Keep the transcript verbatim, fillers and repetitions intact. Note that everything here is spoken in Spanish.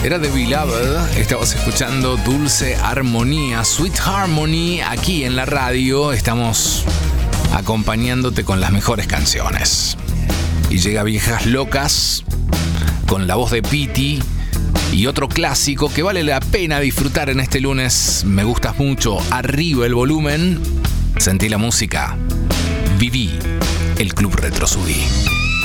Era de Beloved, estabas escuchando Dulce Armonía, Sweet Harmony, aquí en la radio. Estamos acompañándote con las mejores canciones. Y llega Viejas Locas, con la voz de Piti, y otro clásico que vale la pena disfrutar en este lunes. Me gustas mucho, arriba el volumen, sentí la música, viví el Club Retro Subí.